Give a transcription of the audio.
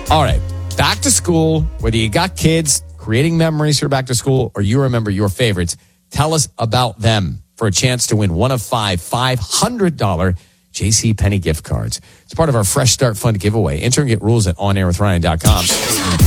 All right. Back to school, whether you got kids creating memories for back to school or you remember your favorites, tell us about them for a chance to win one of five $500 JCPenney gift cards. It's part of our Fresh Start Fund giveaway. Enter and get rules at onairwithryan.com.